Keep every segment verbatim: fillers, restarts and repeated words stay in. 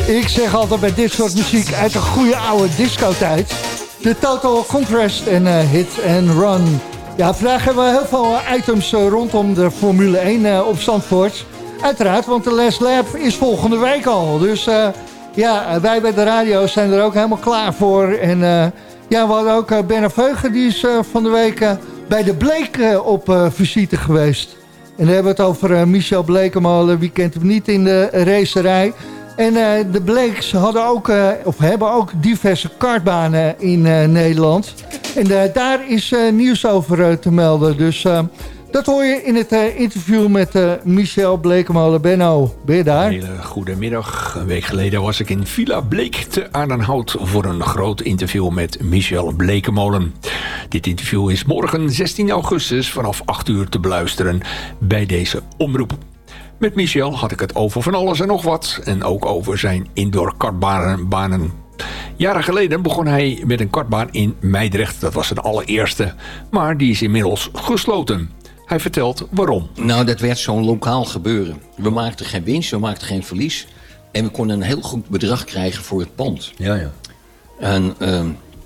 Ik zeg altijd bij dit soort muziek uit de goede oude disco-tijd. De Total Contrast en uh, Hit and Run. Ja, vandaag hebben we heel veel items uh, rondom de Formule één uh, op Zandvoort. Uiteraard, want de Last Lap is volgende week al. Dus uh, ja, wij bij de radio zijn er ook helemaal klaar voor. En uh, ja, we hadden ook uh, Bernard Veugen, die is uh, van de week uh, bij de Bleek uh, op uh, visite geweest. En dan hebben we het over uh, Michel Blekemolen, wie kent hem niet in de racerij. En uh, de Bleeks hadden ook, uh, of hebben ook diverse kartbanen in uh, Nederland. En uh, daar is uh, nieuws over uh, te melden. Dus uh, dat hoor je in het uh, interview met uh, Michel Blekemolen. Benno, ben je daar? Een hele goede middag. Een week geleden was ik in Villa Bleek te Aardenhout voor een groot interview met Michel Blekemolen. Dit interview is morgen zestien augustus vanaf acht uur te beluisteren bij deze omroep. Met Michel had ik het over van alles en nog wat. En ook over zijn indoor kartbanen. Jaren geleden begon hij met een kartbaan in Meidrecht. Dat was zijn allereerste. Maar die is inmiddels gesloten. Hij vertelt waarom. Nou, dat werd zo'n lokaal gebeuren. We maakten geen winst, we maakten geen verlies. En we konden een heel goed bedrag krijgen voor het pand. Ja, ja. En uh,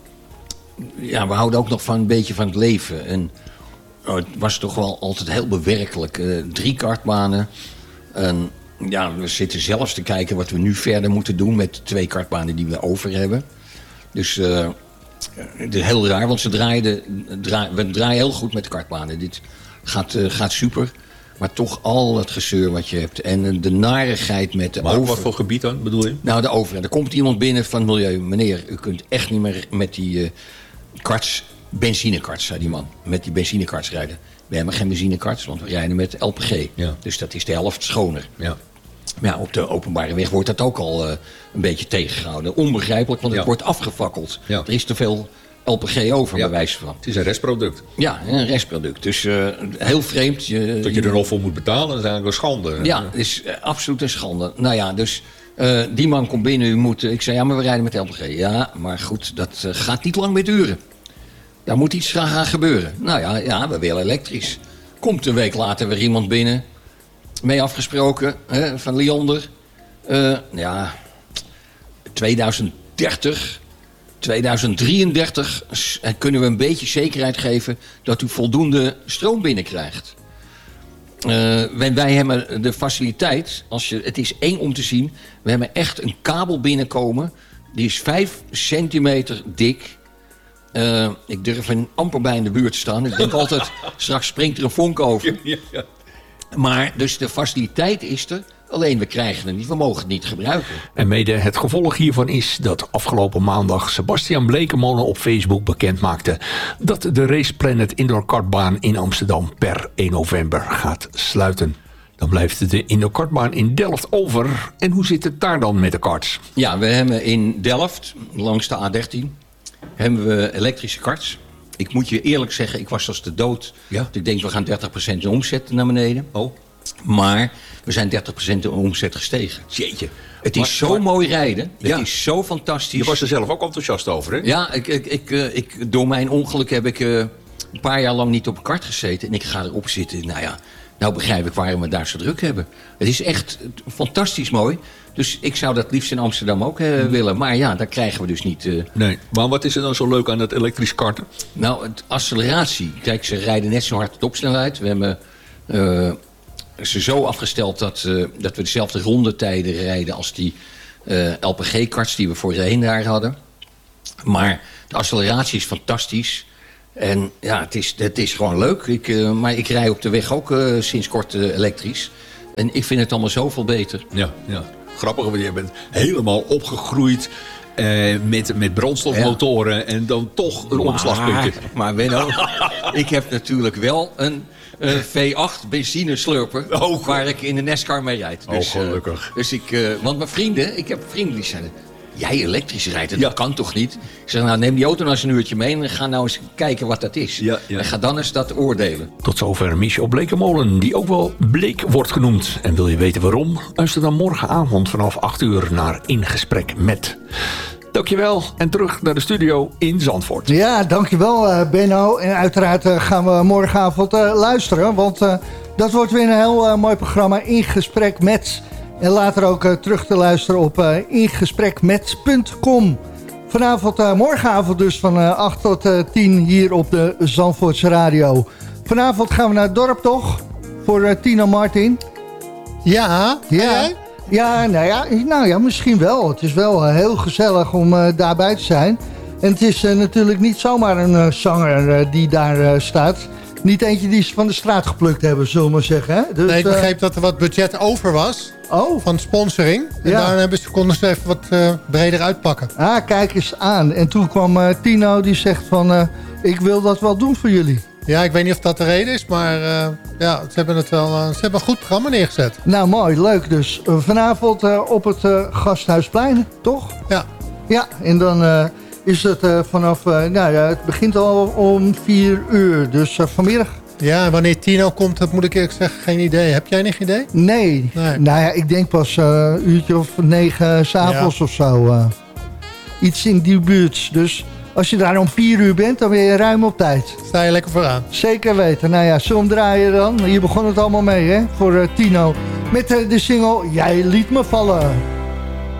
ja, we houden ook nog van een beetje van het leven. En uh, het was toch wel altijd heel bewerkelijk. Uh, drie kartbanen. En ja, we zitten zelfs te kijken wat we nu verder moeten doen met de twee kartbanen die we over hebben. Dus uh, het is heel raar, want ze draaien, draai, we draaien heel goed met de kartbanen. Dit gaat, uh, gaat super. Maar toch al het gezeur wat je hebt. En de narigheid met de maar over... wat voor gebied dan, bedoel je? Nou, de over. Er komt iemand binnen van Milieu. Meneer, u kunt echt niet meer met die uh, karts, benzinekarts, zei die man. Met die benzinekarts rijden. We hebben geen benzinekarts, want we rijden met L P G. Ja. Dus dat is de helft schoner. Ja. Maar ja, op de openbare weg wordt dat ook al uh, een beetje tegengehouden. Onbegrijpelijk, want het ja. wordt afgefakkeld. Ja. Er is te veel L P G over, ja. bij wijze van. Het is een restproduct. Ja, een restproduct. Dus uh, heel vreemd. Je, dat je er nog voor moet betalen, dat is eigenlijk een schande. Ja, het is uh, absoluut een schande. Nou ja, dus uh, die man komt binnen, u moet... Ik zei, ja, maar we rijden met L P G. Ja, maar goed, dat uh, gaat niet lang meer duren. Daar moet iets gaan gebeuren. Nou ja, ja, we willen elektrisch. Komt een week later weer iemand binnen. Mee afgesproken, hè, van Liander. Uh, ja, twintig dertig, twintig drieëndertig kunnen we een beetje zekerheid geven dat u voldoende stroom binnenkrijgt. Uh, wij hebben de faciliteit, als je, het is eng om te zien, we hebben echt een kabel binnenkomen. Die is vijf centimeter dik. Uh, ik durf er amper bij in de buurt te staan. Ik denk altijd, straks springt er een vonk over. Ja, ja. Maar dus de faciliteit is er. Alleen we krijgen het niet, we mogen het niet gebruiken. En mede het gevolg hiervan is dat afgelopen maandag Sebastian Blekemolen op Facebook bekend maakte dat de Race Planet Indoor Kartbaan in Amsterdam per één november gaat sluiten. Dan blijft de indoor kartbaan in Delft over. En hoe zit het daar dan met de karts? Ja, we hebben in Delft, langs de A dertien, hebben we elektrische karts. Ik moet je eerlijk zeggen, ik was als de dood. Ja? Ik denk, we gaan dertig procent de omzet naar beneden. Oh. Maar we zijn dertig procent de omzet gestegen. Jeetje. Het is maar, zo maar, mooi rijden. Ja. Het is zo fantastisch. Je was er zelf ook enthousiast over, hè? Ja, ik, ik, ik, ik, door mijn ongeluk heb ik uh, een paar jaar lang niet op een kart gezeten. En ik ga erop zitten. Nou ja, nou begrijp ik waarom we daar zo druk hebben. Het is echt fantastisch mooi. Dus ik zou dat liefst in Amsterdam ook uh, willen. Maar ja, daar krijgen we dus niet. Uh... Nee, maar wat is er dan zo leuk aan dat elektrisch karten? Nou, het acceleratie. Kijk, ze rijden net zo hard topsnelheid. We hebben uh, ze zo afgesteld dat, uh, dat we dezelfde rondetijden rijden als die uh, L P G-karts die we voorheen daar hadden. Maar de acceleratie is fantastisch. En ja, het is, het is gewoon leuk. Ik, uh, maar ik rij op de weg ook uh, sinds kort uh, elektrisch. En ik vind het allemaal zoveel beter. Ja, ja. Grappig, want je bent helemaal opgegroeid eh, met, met brandstofmotoren ja. en dan toch een maar, omslagpuntje. Maar Benno, ik heb natuurlijk wel een uh, V acht benzineslurper oh, waar ik in de NASCAR mee rijd. Dus, oh, gelukkig. Uh, dus ik, uh, want mijn vrienden, ik heb vrienden die zeiden, jij elektrisch rijdt, dat ja. kan toch niet? Ik zeg, nou neem die auto nou eens een uurtje mee en ga nou eens kijken wat dat is. Ja, ja. En ga dan eens dat oordelen. Tot zover Michel Blekemolen, die ook wel Bleek wordt genoemd. En wil je weten waarom? Luister dan morgenavond vanaf acht uur naar In Gesprek Met. Dankjewel en terug naar de studio in Zandvoort. Ja, dankjewel uh, Benno. En uiteraard uh, gaan we morgenavond uh, luisteren, want uh, dat wordt weer een heel uh, mooi programma In Gesprek Met. En later ook uh, terug te luisteren op uh, ingesprek met punt com. Vanavond, uh, morgenavond dus van uh, acht tot tien hier op de Zandvoortse Radio. Vanavond gaan we naar het dorp toch? Voor uh, Tino Martin. Ja, ja. Ja, nou ja, nou ja, misschien wel. Het is wel uh, heel gezellig om uh, daarbij te zijn. En het is uh, natuurlijk niet zomaar een uh, zanger uh, die daar uh, staat. Niet eentje die ze van de straat geplukt hebben, zullen we maar zeggen. Hè? Dus, nee, ik begreep uh, dat er wat budget over was. Oh. Van sponsoring. En ja. daar hebben ze, konden ze even wat uh, breder uitpakken. Ah, kijk eens aan. En toen kwam uh, Tino die zegt van... Uh, ik wil dat wel doen voor jullie. Ja, ik weet niet of dat de reden is, maar uh, ja, ze hebben, het wel, uh, ze hebben een goed programma neergezet. Nou, mooi, leuk dus. Uh, vanavond uh, op het uh, Gasthuisplein, toch? Ja. Ja, en dan uh, is het uh, vanaf... Uh, nou ja, het begint al om vier uur, dus uh, vanmiddag. Ja, wanneer Tino komt, dat moet ik eerlijk zeggen, geen idee. Heb jij enig idee? Nee. nee. Nou ja, ik denk pas uh, een uurtje of negen 's avonds ja. of zo. Uh, iets in die buurt, dus... Als je daar om vier uur bent, dan ben je ruim op tijd. Sta je lekker vooraan. Zeker weten. Nou ja, zullen we hem draaien dan? Hier begon het allemaal mee, hè? Voor uh, Tino. Met uh, de single Jij liet me vallen.